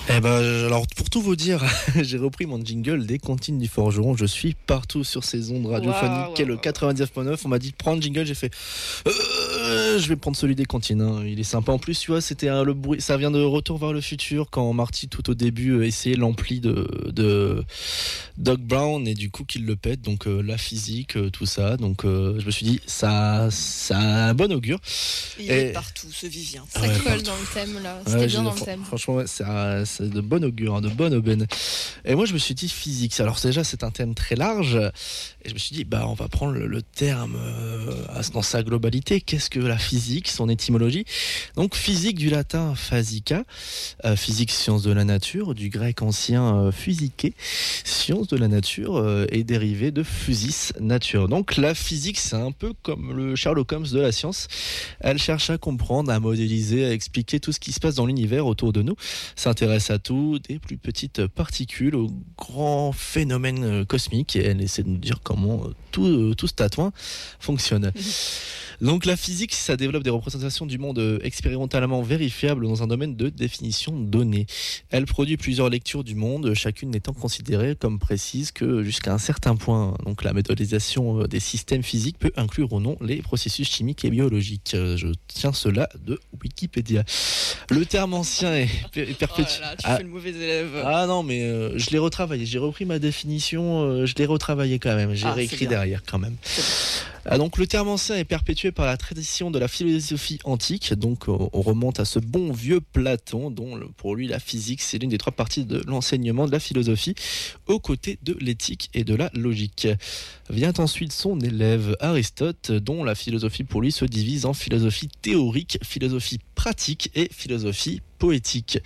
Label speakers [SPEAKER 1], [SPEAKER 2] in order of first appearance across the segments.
[SPEAKER 1] Eh ben, alors pour tout vous dire, j'ai repris mon jingle des Cantines du Forgeron. Je suis partout sur ces ondes radiophoniques. Et le 99.9, on m'a dit de prendre jingle. J'ai fait, je vais prendre celui des Cantines. Hein. Il est sympa. En plus, tu vois, c'était le bruit. Ça vient de Retour vers le futur quand Marty tout au début essayait l'ampli de Doc Brown et du coup qu'il le pète. Donc la physique, tout ça. Donc je me suis dit, ça a un bon augure.
[SPEAKER 2] Il est partout, ce Vivien.
[SPEAKER 3] Ça colle dans le thème là. C'était bien dans le thème.
[SPEAKER 1] Franchement, ouais, c'est de bon augure, hein, de bonne aubaine. Et moi, je me suis dit physique. Alors déjà, c'est un thème très large. Et je me suis dit, on va prendre le terme dans sa globalité. Qu'est-ce que la physique, son étymologie? Donc, physique du latin physica, physique, science de la nature, du grec ancien physiké, science de la nature, est dérivé de physis, nature. Donc, la physique, c'est un peu comme le Sherlock Holmes de la science. Elle cherche à comprendre, à modéliser, à expliquer tout ce qui se passe dans l'univers autour de nous. S'intéresse à tout, des plus petites particules aux grands phénomènes cosmiques, et elle essaie de nous dire comment tout ce tatouin fonctionne. Donc la physique, ça développe des représentations du monde expérimentalement vérifiables dans un domaine de définition donnée. Elle produit plusieurs lectures du monde, chacune n'étant considérée comme précise que jusqu'à un certain point. Donc la modélisation des systèmes physiques peut inclure ou non les processus chimiques et biologiques. Je tiens cela de Wikipédia. Le terme ancien est perpétuel.
[SPEAKER 2] Oh là là, tu fais le mauvais élève.
[SPEAKER 1] Ah non, mais je l'ai retravaillé. J'ai repris ma définition, je l'ai retravaillé quand même. J'ai réécrit derrière quand même. Donc le terme ancien est perpétué par la tradition de la philosophie antique. Donc on remonte à ce bon vieux Platon, dont pour lui la physique c'est l'une des trois parties de l'enseignement de la philosophie, aux côtés de l'éthique et de la logique. Vient ensuite son élève Aristote, dont la philosophie pour lui se divise en philosophie théorique, philosophie pratique et philosophie poétique.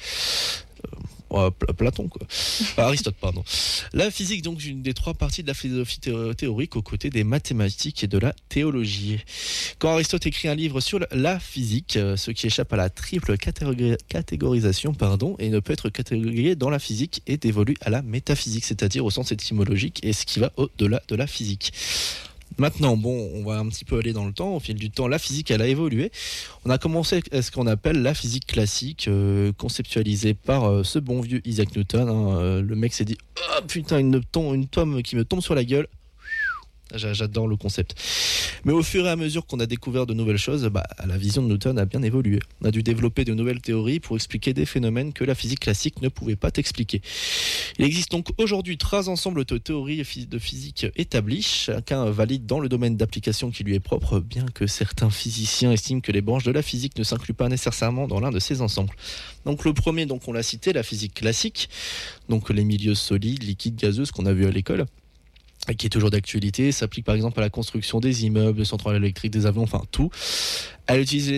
[SPEAKER 1] Platon quoi. Aristote pardon. La physique donc une des trois parties de la philosophie théorique aux côtés des mathématiques et de la théologie. Quand Aristote écrit un livre sur la physique, ce qui échappe à la triple catégorisation et ne peut être catégorisé dans la physique est dévolu à la métaphysique, c'est-à-dire au sens étymologique et ce qui va au-delà de la physique. Maintenant, on va un petit peu aller dans le temps. Au fil du temps, la physique, elle a évolué. On a commencé à ce qu'on appelle la physique classique, conceptualisée par ce bon vieux Isaac Newton. Le mec s'est dit « Oh putain, une pomme qui me tombe sur la gueule !» J'adore le concept. Mais au fur et à mesure qu'on a découvert de nouvelles choses, la vision de Newton a bien évolué. On a dû développer de nouvelles théories pour expliquer des phénomènes que la physique classique ne pouvait pas expliquer. Il existe donc aujourd'hui 3 ensembles de théories de physique établies, chacun valide dans le domaine d'application qui lui est propre, bien que certains physiciens estiment que les branches de la physique ne s'incluent pas nécessairement dans l'un de ces ensembles. Donc le premier, on l'a cité, la physique classique, donc les milieux solides, liquides, gazeux, ce qu'on a vu à l'école, qui est toujours d'actualité, s'applique par exemple à la construction des immeubles, des centrales électriques, des avions, enfin tout. Elle utilise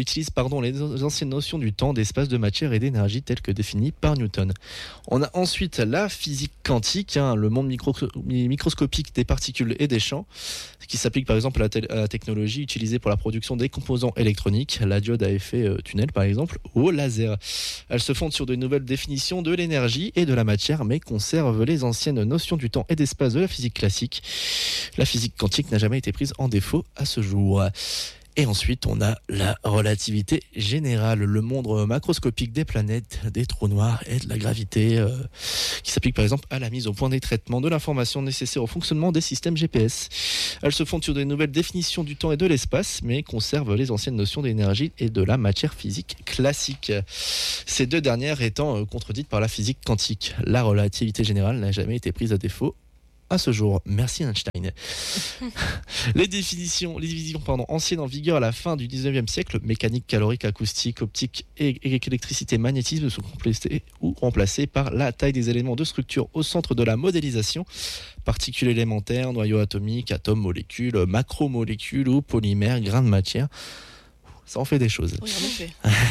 [SPEAKER 1] les anciennes notions du temps, d'espace, de matière et d'énergie telles que définies par Newton. On a ensuite la physique quantique, le monde microscopique des particules et des champs, qui s'applique par exemple à la technologie utilisée pour la production des composants électroniques, la diode à effet tunnel par exemple, ou au laser. Elle se fonde sur de nouvelles définitions de l'énergie et de la matière, mais conserve les anciennes notions du temps et d'espace de la physique classique. La physique quantique n'a jamais été prise en défaut à ce jour. Et ensuite, on a la relativité générale, le monde macroscopique des planètes, des trous noirs et de la gravité, qui s'applique par exemple à la mise au point des traitements de l'information nécessaire au fonctionnement des systèmes GPS. Elle se fonde sur de nouvelles définitions du temps et de l'espace, mais conserve les anciennes notions d'énergie et de la matière physique classique. Ces deux dernières étant contredites par la physique quantique. La relativité générale n'a jamais été prise à défaut à ce jour. Merci Einstein. Les divisions anciennes en vigueur à la fin du 19e siècle, mécanique, calorique, acoustique, optique et électricité, magnétisme, sont complétées ou remplacées par la taille des éléments de structure au centre de la modélisation, particules élémentaires, noyaux atomiques, atomes, molécules, macromolécules ou polymères, grains de matière. Ça en fait des choses.
[SPEAKER 2] Oui, en effet.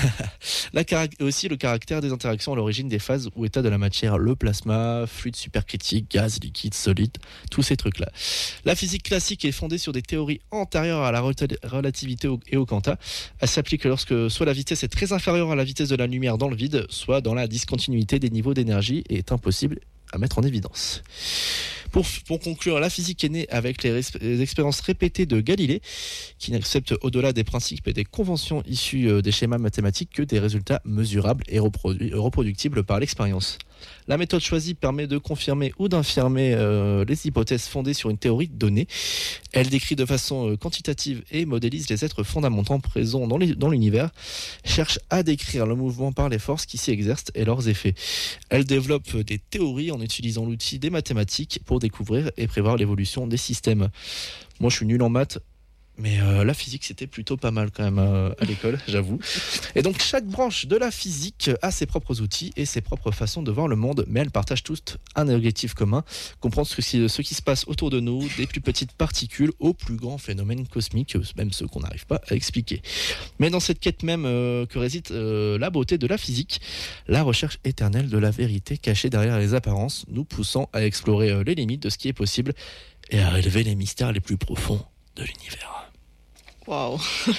[SPEAKER 1] Aussi le caractère des interactions à l'origine des phases ou états de la matière, le plasma, fluide supercritique, gaz, liquide, solide, tous ces trucs-là. La physique classique est fondée sur des théories antérieures à la relativité et au quanta. Elle s'applique lorsque soit la vitesse est très inférieure à la vitesse de la lumière dans le vide, soit dans la discontinuité des niveaux d'énergie et est impossible à mettre en évidence. Pour conclure, la physique est née avec les expériences répétées de Galilée, qui n'accepte au-delà des principes et des conventions issues des schémas mathématiques que des résultats mesurables et reproductibles par l'expérience. La méthode choisie permet de confirmer ou d'infirmer les hypothèses fondées sur une théorie donnée. Elle décrit de façon quantitative et modélise les êtres fondamentaux présents dans l'univers, cherche à décrire le mouvement par les forces qui s'y exercent et leurs effets. Elle développe des théories en utilisant l'outil des mathématiques pour découvrir et prévoir l'évolution des systèmes. Moi, je suis nul en maths. Mais la physique, c'était plutôt pas mal quand même à l'école, j'avoue. Et donc, chaque branche de la physique a ses propres outils et ses propres façons de voir le monde, mais elles partagent toutes un objectif commun, comprendre ce qui se passe autour de nous, des plus petites particules aux plus grands phénomènes cosmiques, même ceux qu'on n'arrive pas à expliquer. Mais dans cette quête même que réside la beauté de la physique, la recherche éternelle de la vérité cachée derrière les apparences, nous poussant à explorer les limites de ce qui est possible et à relever les mystères les plus profonds de l'univers.
[SPEAKER 2] Waouh.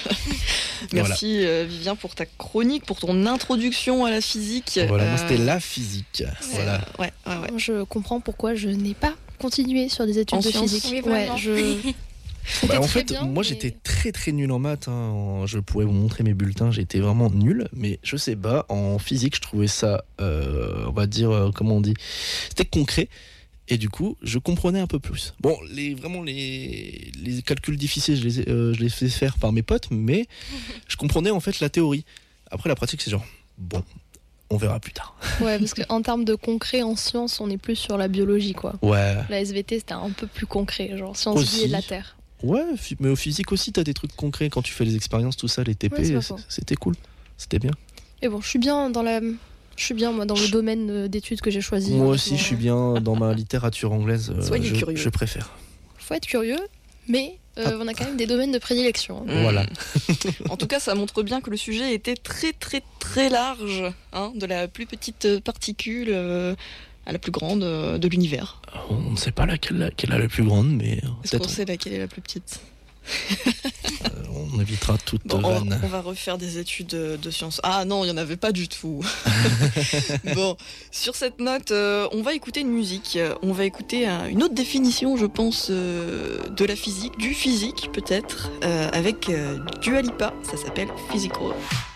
[SPEAKER 2] Merci Vivien pour ta chronique, pour ton introduction à la physique.
[SPEAKER 1] Voilà, moi c'était la physique. Voilà.
[SPEAKER 2] Ouais.
[SPEAKER 3] Je comprends pourquoi je n'ai pas continué sur des études de physique.
[SPEAKER 2] Oui,
[SPEAKER 1] en fait, bien, moi j'étais très très nul en maths. Je pourrais vous montrer mes bulletins, j'étais vraiment nul. Mais je sais pas, en physique, je trouvais ça, on va dire, comment on dit, c'était concret. Et du coup, je comprenais un peu plus. Bon, les calculs difficiles, je les fais faire par mes potes, mais je comprenais en fait la théorie. Après, la pratique, c'est genre, bon, on verra plus tard.
[SPEAKER 3] Ouais, parce qu'en termes de concret en sciences, on est plus sur la biologie, quoi.
[SPEAKER 1] Ouais.
[SPEAKER 3] La SVT, c'était un peu plus concret, genre sciences vie et de la Terre.
[SPEAKER 1] Ouais, mais au physique aussi, t'as des trucs concrets quand tu fais les expériences, tout ça, les TP, ouais, c'était cool. C'était bien.
[SPEAKER 3] Et bon, je suis bien moi dans le domaine d'études que j'ai choisi.
[SPEAKER 1] Moi aussi, je suis bien dans ma littérature anglaise.
[SPEAKER 2] Soyez curieux.
[SPEAKER 1] Je préfère.
[SPEAKER 3] Faut être curieux, mais on a quand même des domaines de prédilection.
[SPEAKER 1] Voilà.
[SPEAKER 2] En tout cas, ça montre bien que le sujet était très très très large, de la plus petite particule à la plus grande de l'univers.
[SPEAKER 1] On ne sait pas laquelle est la plus grande, mais
[SPEAKER 2] est-ce qu'on sait laquelle est la plus petite?
[SPEAKER 1] On évitera toute vanne.
[SPEAKER 2] On va refaire des études de sciences. Ah non, il n'y en avait pas du tout. Bon, sur cette note, on va écouter une musique. On va écouter une autre définition, je pense, de la physique, du physique peut-être, avec Dua Lipa. Ça s'appelle Physical.